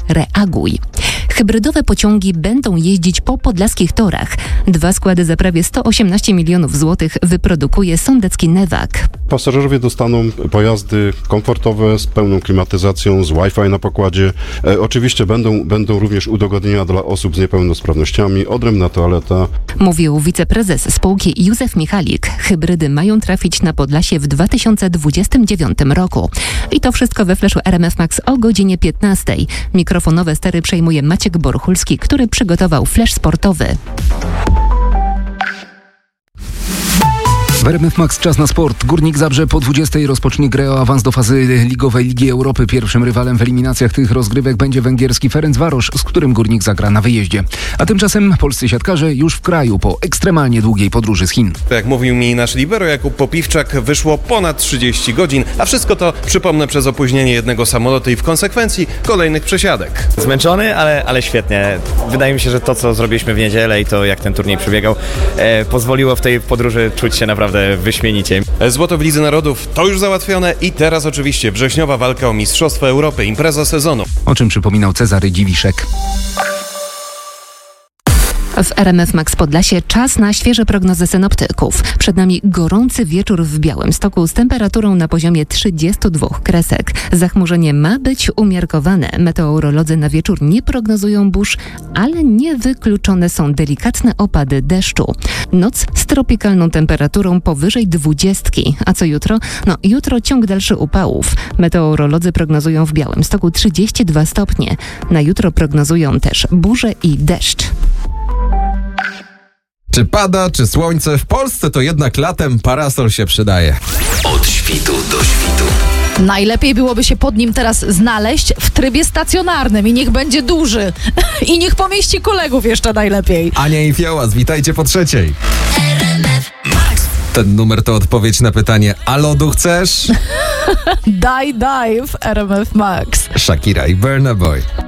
Reaguj. Hybrydowe pociągi będą jeździć po podlaskich torach. 2 składy za prawie 118 milionów złotych wyprodukuje sądecki Newag. Pasażerowie dostaną pojazdy komfortowe z pełną klimatyzacją, z Wi-Fi na pokładzie. Oczywiście będą również udogodnienia dla osób z niepełnosprawnościami, odrębna toaleta. Mówił wiceprezes spółki Józef Michalik. Hybrydy mają trafić na Podlasie w 2029 roku. I to wszystko we Flashu RMF Max o godzinie 15. Mikrofonowe stery przejmuje Maciek Borchulski, który przygotował flash sportowy. W RMF Max czas na sport. Górnik Zabrze po 20 rozpocznie grę o awans do fazy ligowej Ligi Europy. Pierwszym rywalem w eliminacjach tych rozgrywek będzie węgierski Ferencvaros, z którym Górnik zagra na wyjeździe. A tymczasem polscy siatkarze już w kraju po ekstremalnie długiej podróży z Chin. Jak mówił mi nasz libero Jakub Popiwczak, wyszło ponad 30 godzin, a wszystko to, przypomnę, przez opóźnienie jednego samolotu i w konsekwencji kolejnych przesiadek. Zmęczony, ale świetnie. Wydaje mi się, że to, co zrobiliśmy w niedzielę i to, jak ten turniej przebiegał, pozwoliło w tej podróży czuć się naprawdę wyśmienicie. Złoto w Lidze Narodów to już załatwione i teraz oczywiście wrześniowa walka o Mistrzostwo Europy, impreza sezonu. O czym przypominał Cezary Dziwiszek. W RMF Max Podlasie czas na świeże prognozy synoptyków. Przed nami gorący wieczór w Białymstoku z temperaturą na poziomie 32 kresek. Zachmurzenie ma być umiarkowane. Meteorolodzy na wieczór nie prognozują burz, ale niewykluczone są delikatne opady deszczu. Noc z tropikalną temperaturą powyżej 20. A co jutro? Jutro ciąg dalszy upałów. Meteorolodzy prognozują w Białymstoku 32 stopnie. Na jutro prognozują też burze i deszcz. Czy pada, czy słońce, w Polsce to jednak latem parasol się przydaje. Od świtu do świtu. Najlepiej byłoby się pod nim teraz znaleźć w trybie stacjonarnym i niech będzie duży. I niech pomieści kolegów jeszcze najlepiej. Ania i Fiołas, witajcie po 3:00. Ten numer to odpowiedź na pytanie: a lodu chcesz? Daj w RMF Max. Shakira i Burna Boy.